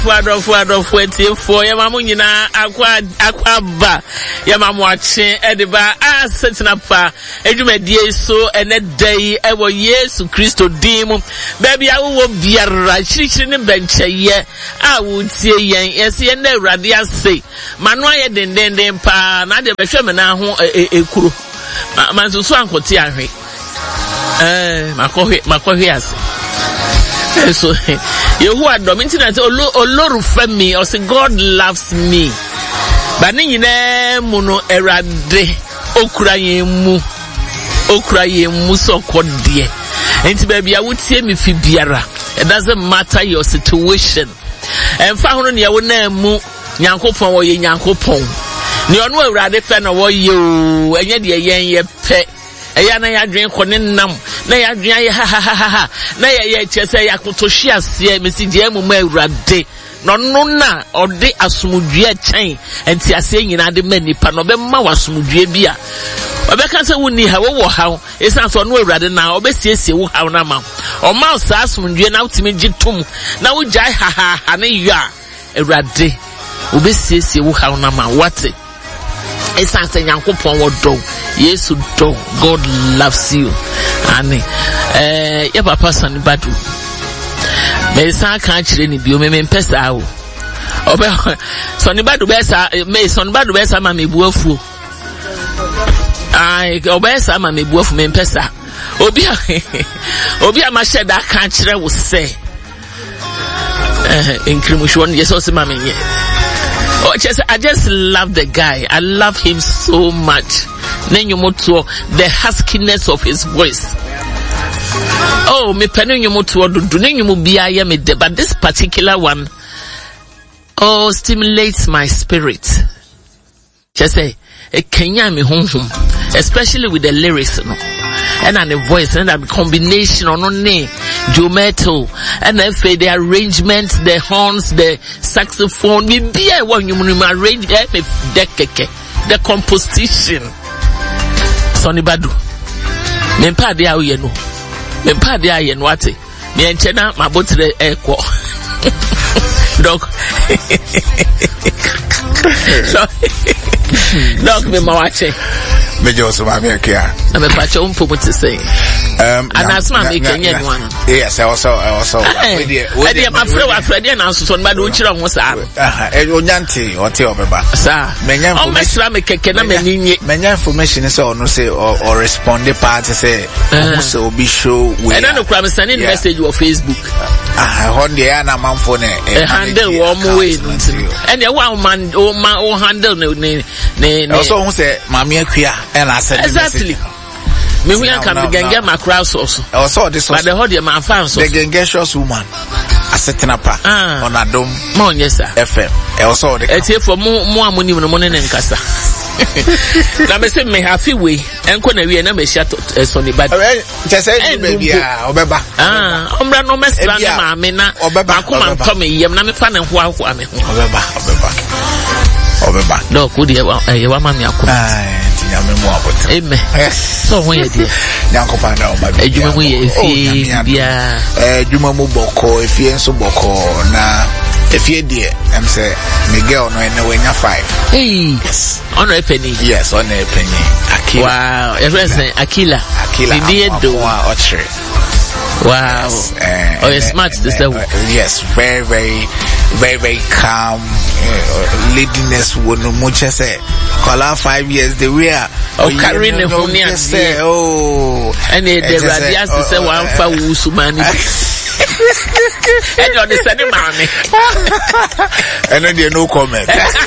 Fuado for Yamamunina aqua ba Yamamuache Ediba Setinapa Edumedia so and a day ever yesu Christo demo baby I will be a rachichin bench ye I would say yes and the radia say Manuaya den pa na de beshemena ho ekuro mansusu ankoti ahwe makohwe ase so you are dominant Oloru Femi or say God loves me. But nine muno erade okuraye mu so kodie. Enti baby I would say me fi biara. It doesn't matter your situation. And fa hono ne wona mu Nyankopon wo ye Nyankopon. Ne ono erade fe na wo ye o enye de yen ye pe. Eya na ya dwen ko ne nam na ya dwen ya ha na ya chese ya kotohwe ase mesi die mumma awurade no na ode asomdue chen enti ase nyina de manipa no be ma wasomdue bia obeka se woni ha wo ha esan so no awurade na obesiesie wo ha na ma o ma sa asomdue na utimi gitum na wo jai ha na ya awurade obesiesie wo ha na ma wate esan se Nyankopon wo do Yesu do God loves you ani ya papa Sonibadu me san kan kire ni bio me mpesa o obe Sonibadu besa ma me buafu ai obe sa ma me buafu me mpesa obi a ma sheda kan kire wo se enkrimushwon yeso se ma me nye I just love the guy. I love him so much. The huskiness of his voice. Oh, me but this particular one, stimulates my spirit. Just say, especially with the lyrics, and the voice, and the combination on Joe metal, and then the arrangement, the horns, the saxophone, arrange the composition. Sonibadu, mempa dia uyeno, mempa dia yenwate, me enchena mabotre eko. Dog, dog me mawache. Me just want me here. I'm a patch on to say. And that's my making one. Yes, I also. I did my friend and answer on my Uchiran was Yanti or Teobeba. Sir, Menyan Islamic Many information is all no say or respond the party say so be sure we I don't know crime sending message or Facebook. I hold the Anna man for a handle warm way and a one man or handle also say Mamma Quia and I said exactly. Me we can get my crowds also. I saw this but the whole man fans the gangsters woman a setting up on a dome. Mon yes sir. FM. Also the it's here for more money in the morning and casa. Na me say me happy way enko na we na me share Sonibadu. Just say baby obeba. Ombra no mesra na ma me na akoma nto me yem na me fa na ho aho me ho. Obeba. No ku de wa ma me akoma. Amen. Yes. So when you dear. Nyankopa na o ma bi. Ejuma mu ye efi bia. Ejuma mu boko efi enso boko na efie die am say Miguel no ene wenya 5. Hey. Yes. Ono e penny. Yes, ono e penny. Akila. Wow. Everyone say Akila. Do ochre. Wow. Yes. You're smart to say. Yes, very very very very calm ladiness wono much say call 5 years the way carrying the honey and say and the radias say one fa usumani and on the same mommy and then there no comment.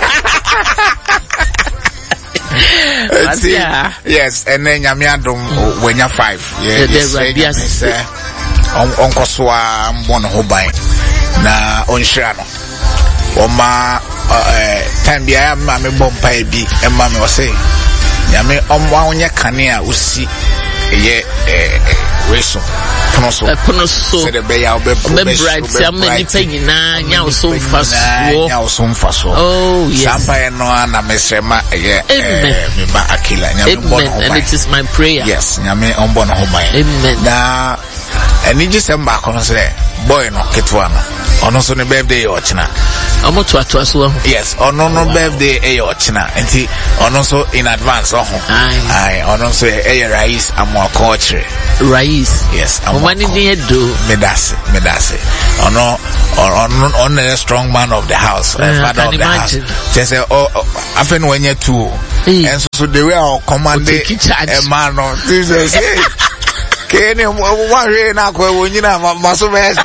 Yes, and then Yamiadum when you're 5. Yes, Uncle Swa Mono Hobai na Onshano. Oma time bi I ma me bompa bi e ma me o say Yami omwa onye kanea usi ye reso pono so se de be ya obe bright am ni panyina nya so mfaso oh yes sampa no na mesema ye me ba Akila nya me and it is my prayer yes nya me ombo no hoban amen na eni gisem ba kono say boy no ketwa no ono so ne birthday ochina omo to so yes ono no birthday e ochina enti ono so in advance ai ono so e Rais Amoakochre Rais yes omani dey do medase ono a strong man of the house father of the house just say afen when you two and so they were commanding a man on Jesus Kenny worry na kwa wonyina maso best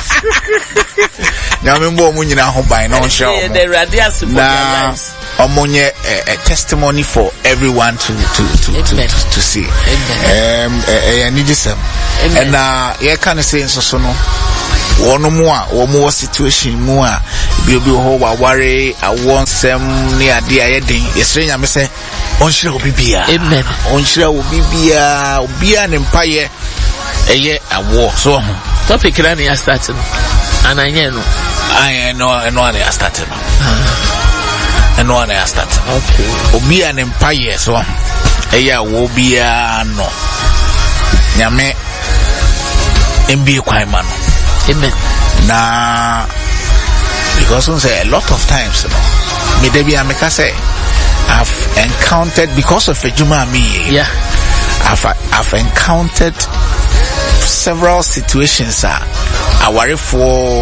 nyame mbo munyina ho ban no show the radius for their lives omonye a testimony for everyone to see enigisem and ye can say so no one more situation mu a bi ho wa ware awonsem ne ade ayedin yesre nyame se onhire obibia amen onhire obibia obia ne mpaye eye awo so topic na ya start no ananye no ane ya start no ane ya start okay obia ne mpaye so eye awo obia no nyame mbie kwan ma no amen na because we say a lot of times me dey be ameka say I've encountered because of Ejuma me I've encountered several situations I worry for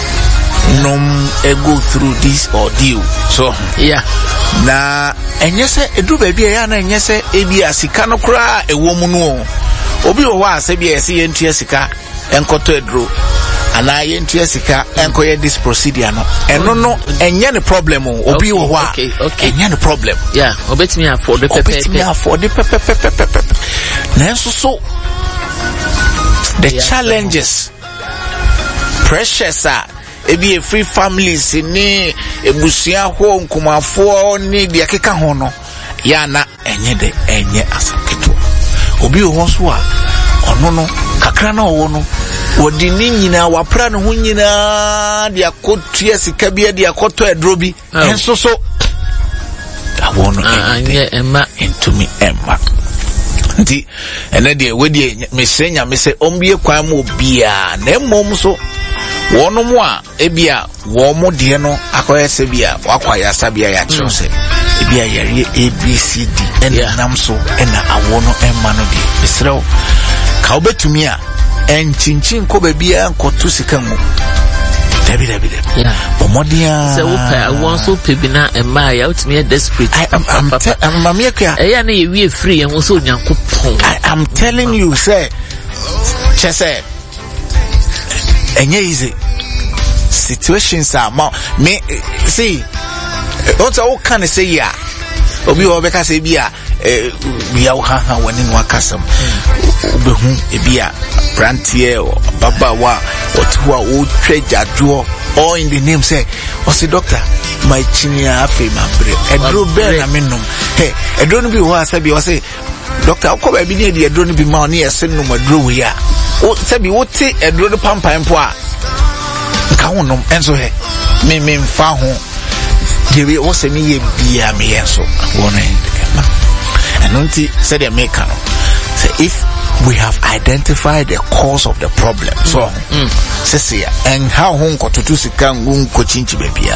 go through this ordeal so na enye se edu ba bia ya na enye se ebi asika no kura ewo mu no obi wo wa se bia ese yentua sika enkoto edro ana yentua sika enkoye this procedure no eno no enye ne problem obi wo wa enye ne problem obetimi afford the pepe na so the challenges pressures ebi free families ni ebusia ho nkumafo ni de akeka ho no ya na enye asaketo obi ho so a ono no kakra na owo no wodi ni nyina wapra no ho nyina de akotua sika bia de akoto edrobi enso so awo no anye emma intumi emma nti ene de wedi mesenya mese ombie kwan mo bia na mmom so wono mo a ebia wo mo de no akoyese bia wakwaya sabia ya chose ebia yare ABCD ena nam so ena awo no emma no de esrew ka obetumi a enchinchi ko bia nkoto sika mu dabi omodia se wo pa won so pebina emma ya utimi desperate I'm na ye wie free en so nyankopon I'm telling you say chese enye easy situations are me see what I can say ya obi o beka say bia bia wo ha wani no akasam obehu ebia brantie baba wa otuwa o twejadwo all in the name say say doctor my chinia afi mambre edro be na menum edro no bi wo asabi o say doctor akoba bi ne de edro no bi ma oni ese no madro we ya o sabi wo ti edro no pampan po a nka honom enso me mfa ho de wo se mi ye bia me yenso wo no anunti said the maker say if we have identified the cause of the problem so say and how hon ko tutu sika ngun ko chinchi bebia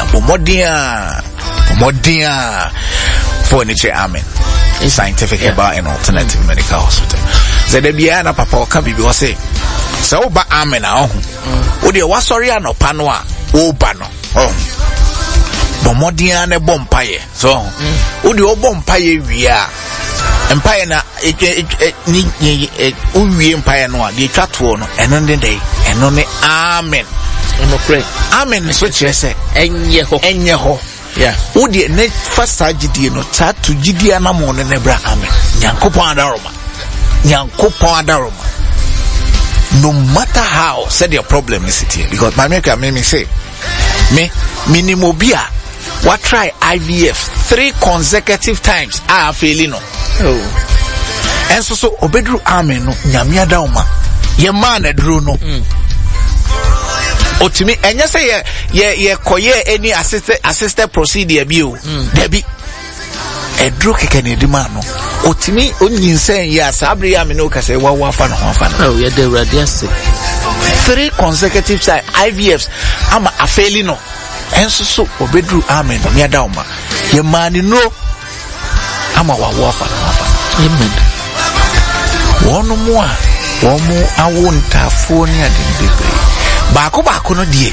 modia for nature amen scientific about an alternative medical hospital so the bia na papa ka bibi o say so ba amen a o de wa sorry anopa no a o ba no modia na bompaye so o de o bompaye wi a empire na uwie empire no a de twato no eno ne dey eno ne amen no pray amen so kire se enye ho wo de ne fasa gidie no tatu gidie na mo ne bra amen nyankopon adaroma no matter how said your problem is it here because my make me say me minimobia what try IVF 3 consecutive times I failing no and so obedru amen no nyame adauma ye man edru no otimi enye say ye koye any assisted procedure bi o debi edru keke ne dima no otimi onyinsen ye asabre ya me no ka say wa fa no ye de radiase 3 consecutive IVFs ama afeli no enso so obedru amen me adauma ye mani no ama wafa amen wonu mu a womu awo ntafo ni ade bebre baako no die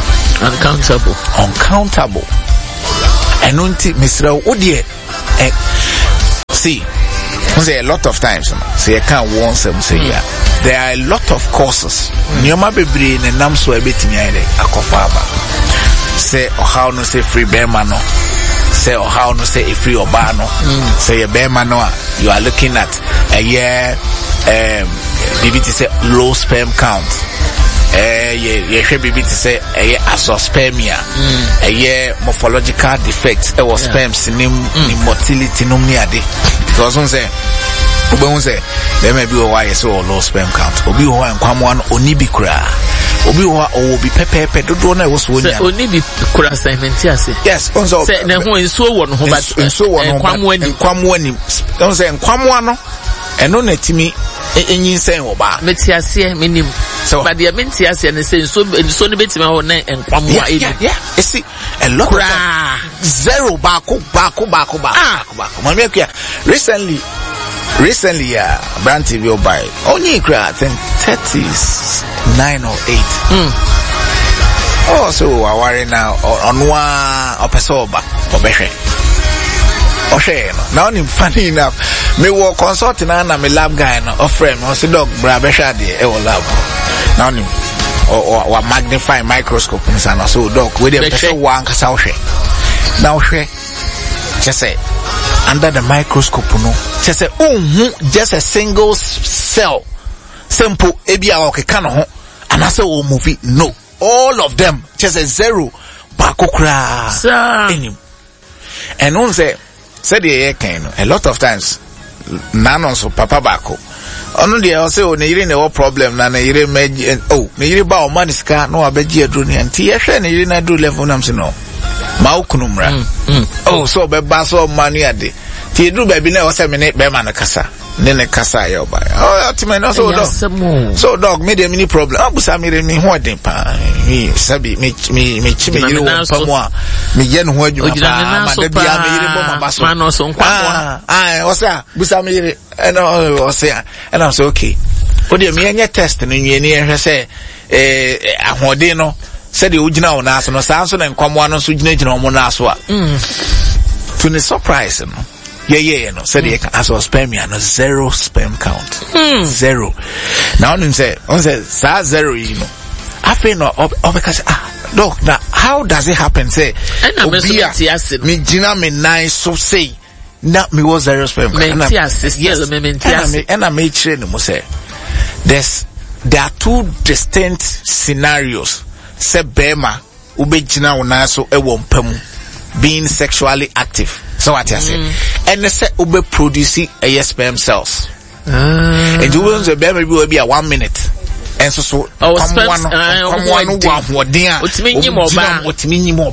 uncountable eno nti misra wo die see say a lot of times say I can't warn them say yeah there are a lot of causes nyoma bebre na nam so ebetimi ayre akofaba say how no say free bema no say how no say free oba no say bema no you are looking at a year BBT say low sperm count BBT say a azoospermia a year morphological defects e was sperms ni motility no ni ade because one say there may be a why so low sperm count obi ho enkwamo no oni bi kura obi ho o bi pepepe dodo na wo so nya oni bi kura assignment ase yes onzo say na ho enso wo no ho but enkwamo ani onzo enkwamo no eno na timi enyinsen wo ba metiase menim so but the metiase na say so no betima ho na enkwamo a edu you see a lot of zero bako mama kia recently brand TV will buy only I think 39 or 8 oh so I worry now on one opesoba obeshe now I'm funny enough me wo consulting na me lab guy no friend no say dog bra besha de e wo lab now ni or magnify microscope and so dog we dey person one kasa hwe now hwe just say under the microscope no just say just a single cell simple ebia okeka no ho and I say o movie no all of them just a zero bakokra enim and on say the kind a lot of times none so papa bako onu de o say o ne yire ne wo problem na yire me oh ne yire ba o maniska no abeji aduro ne anti ye hwe ne yire na do level nam se no ma okunumra oh so be ba so manu ade ti eduru ba bi na o say me ne be ma na kasa ne kasa ya oba oh ultimate no so dog me dem ni problem abusa me re mi ho den pa mi sabi me yire wo pamu a me ye no ho adwuma pa ma da bia me yire bo mama so no so nkwa o say busa me yire o say and I'm say okay o de me enye test no nwie ni ehwe say ahode no say de ogina wo na so no sa so na nkwamo no so gina wo na so a to the surprise no no said azoospermia no zero sperm count zero now on say zero you know I feel no because look now how does it happen say me gina me nice so say not me was zero sperm count and I made sure no say there are two distinct scenarios say bema ube gina una so e wompamu being sexually active. So what you say? And they say ube produce a sperm cells. And you will say baby will be a 1 minute. And so come one